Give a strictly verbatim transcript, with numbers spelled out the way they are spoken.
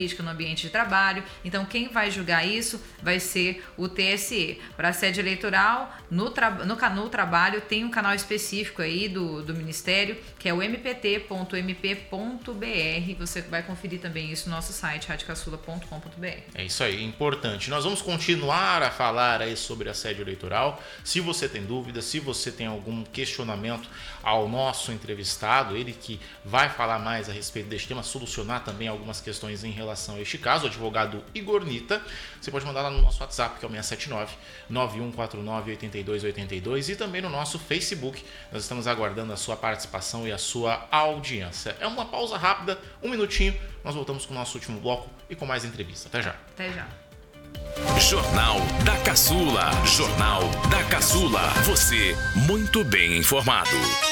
no ambiente de trabalho. Então, quem vai julgar isso vai ser o T S E. Para a sede eleitoral, no, tra no, no trabalho, tem um canal específico aí do, do Ministério, que é o m p t ponto m p ponto b r. Você vai conferir também isso no nosso site, rádio caçula ponto com ponto b r. É isso aí, importante. Nós vamos continuar a falar aí sobre a sede eleitoral. Se você tem dúvida, se você tem algum questionamento ao nosso entrevistado, ele que vai falar mais a respeito deste tema, solucionar também algumas questões em relação relação a este caso, o advogado Igor Nita, você pode mandar lá no nosso WhatsApp, que é o seis sete nove, nove um quatro nove, oito dois oito dois, e também no nosso Facebook. Nós estamos aguardando a sua participação e a sua audiência. É uma pausa rápida, um minutinho, nós voltamos com o nosso último bloco e com mais entrevista. Até já. Até já. Jornal da Caçula. Jornal da Caçula. Você muito bem informado.